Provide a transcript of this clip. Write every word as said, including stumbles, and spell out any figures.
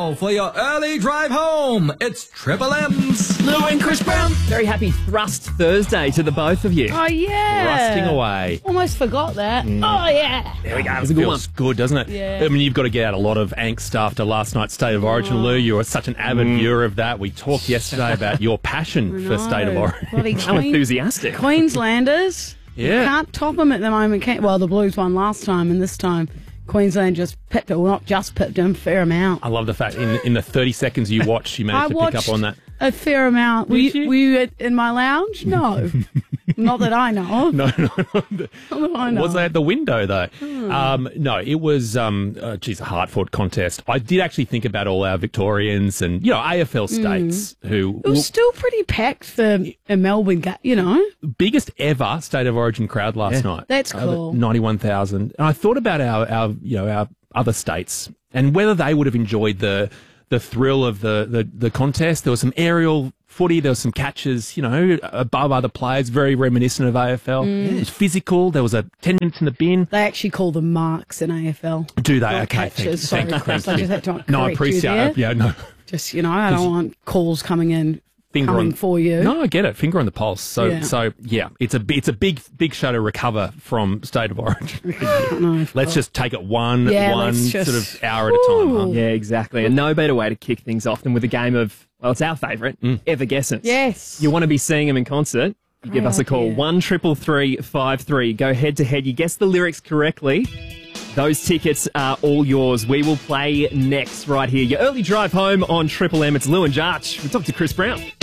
Now, for your early drive home, it's Triple M's Lou and Chris Brown. Very happy Thrust Thursday to the both of you. Oh, yeah. Thrusting away. Almost forgot that. Mm. Oh, yeah. There we go. It's a good Feels one. good, doesn't it? Yeah. I mean, you've got to get out a lot of angst after last night's State of Origin, Oh. Lou. You were such an avid viewer of that. We talked yesterday about your passion for State of Origin. Bloody How Queen- enthusiastic. Queenslanders. Yeah. You can't top them at the moment. Can well, the Blues won last time, and this time Queensland just pipped it. Well, not just pipped them, fair amount. I love the fact in in the thirty seconds you watched, you managed I to watched pick up on that. a fair amount. Were Did you, you? were you at, in my lounge? No. Not that I know of. No, no, no. Not that I know. Was they at the window though? Hmm. Um, no, it was. Um, uh, geez, a hard fought contest. I did actually think about all our Victorians and you know A F L states who Hmm. It was still pretty packed for a Melbourne game, you know. biggest ever State of Origin crowd last night. That's cool. ninety-one thousand. And I thought about our, our, you know, our other states and whether they would have enjoyed the the thrill of the, the, the contest. There was some aerial footy, there was some catches, you know, above other players, very reminiscent of A F L. It was physical. There was a ten minutes in the bin. They actually call them marks in A F L. Do they? Not Okay, catches. thank, Sorry, thank, Chris. thank I you. just had to correct No, I you appreciate there. it. Yeah, no. Just, you know, I don't want calls coming in Finger coming on, for you. No, I get it. Finger on the pulse. So, Yeah. so yeah, it's a bi- it's a big big show to recover from State of Origin. No, Let's just take it one Yeah, one let's just- sort of hour at a time. Huh? Yeah, exactly. And no better way to kick things off than with a game of, well, it's our favourite, Ever Guessance. Yes. You want to be seeing them in concert? You give Great us a call, idea. one triple three five three. Go head to head. You guess the lyrics correctly. Those tickets are all yours. We will play next right here. Your early drive home on Triple M. It's Lou and Jarch. We talk to Chris Brown.